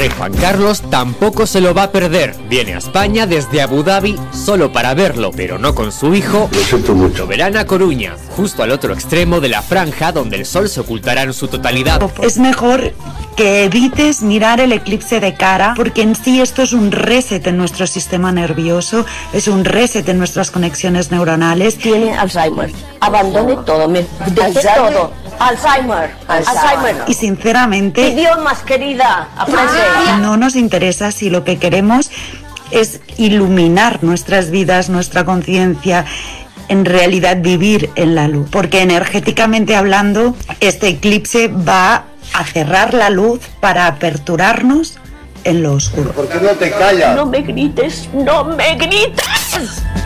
que Juan Carlos tampoco se lo va a perder. Viene a España desde Abu Dhabi solo para verlo, pero no con su hijo. Lo siento mucho. Lo verán a Coruña, justo al otro extremo de la franja donde el sol se ocultará en su totalidad. Es mejor que evites mirar el eclipse de cara, porque en sí esto es un reset en nuestro sistema nervioso, es un reset en nuestras conexiones neuronales. Tiene Alzheimer. Abandone todo, deje todo. Alzheimer. Y sinceramente, Idiomas, querida, aprende. no nos interesa si lo que queremos es iluminar nuestras vidas, nuestra conciencia, en realidad vivir en la luz. Porque energéticamente hablando, este eclipse va a cerrar la luz para aperturarnos en lo oscuro. ¿Por qué no te callas? No me grites, no me grites.